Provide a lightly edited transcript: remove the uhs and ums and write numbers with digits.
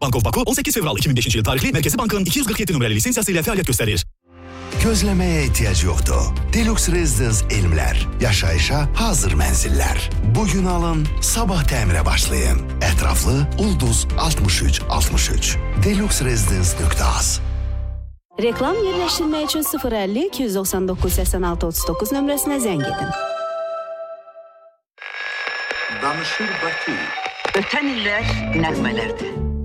Bankov Baku 18 fevral 2005 yıl tarihli Merkezi Bank'ın 247 numaralı lisensiyasıyla faaliyet gösterir. Gözlemeye ihtiyaç yoktu. Deluxe Residence Elmler. Yaşayışa hazır menziller. Bugün alın, sabah təmirə başlayın. Etraflı Ulduz 6363. deluxeresidence.az. Reklam yerləşdirmək üçün 050 299 86 39 nömrəsinə zəng edin. Danışır Bakı. Ötən illər nəğmələrdir.